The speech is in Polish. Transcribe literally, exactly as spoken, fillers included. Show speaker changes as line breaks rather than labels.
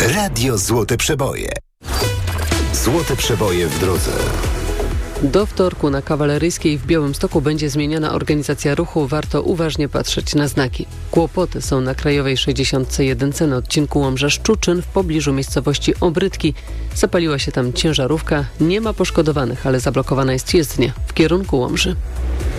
Radio Złote Przeboje. Złote Przeboje w drodze.
Do wtorku na Kawaleryjskiej w Białymstoku będzie zmieniona organizacja ruchu. Warto uważnie patrzeć na znaki. Kłopoty są na Krajowej sześćdziesiąt jeden na odcinku Łomża-Szczuczyn w pobliżu miejscowości Obrytki. Zapaliła się tam ciężarówka. Nie ma poszkodowanych, ale zablokowana jest jezdnia w kierunku Łomży.